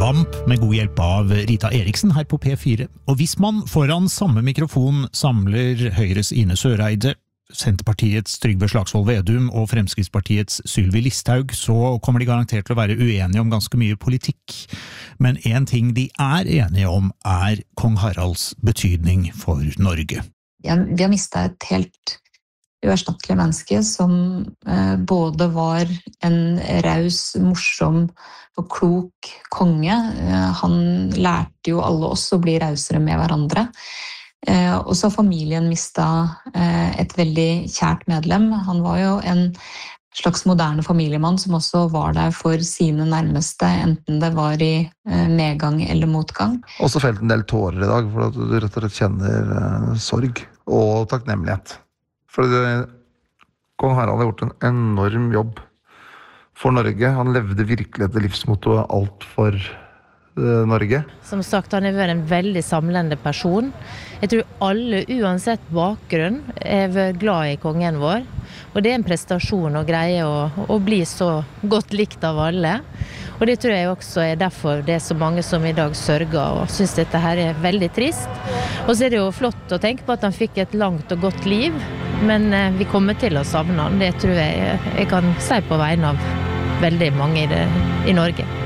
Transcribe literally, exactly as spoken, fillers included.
Vamp med god hjelp av Rita Eriksen her på P fire. Og hvis man foran samme mikrofon samler Høyres Ine Søreide, Senterpartiets Trygve Slagsvold Vedum og Fremskrittspartiets Sylvi Listhaug, så kommer de garantert til å være uenige om ganske mye politikk. Men en ting de er enige om er kong Haralds betydning for Norge. Ja, vi har mistet et helt uerstattelig menneske som eh, både var en raus, morsom og klok konge. Eh, han lærte jo alle oss å bli rausere med hverandre. Eh, og så har familien mistet eh, et veldig kjært medlem. Han var jo en slags moderne familiemann som også var der for sine nærmeste, enten det var i eh, medgang eller motgang. Også felt en del tårer i dag, for at du rett og slett kjenner eh, sorg og takknemlighet. For kong Harald har gjort en enorm jobb for Norge. Han levde virkelig etter livsmottoet alt for uh, Norge. Som sagt, han har vært en veldig samlende person. Jeg tror alle, uansett bakgrunn, er vært glad i kongen vår. Og det er en prestasjon å greie å, å bli så godt likt av alle. Og det tror jeg også er derfor det er så mange som i dag sørger og synes dette her er veldig trist. Og så er det jo flott å tenke på at han fikk et langt og godt liv, men vi kommer til å savne han. Det tror jeg jeg kan si på vegne av veldig mange i, det, i Norge.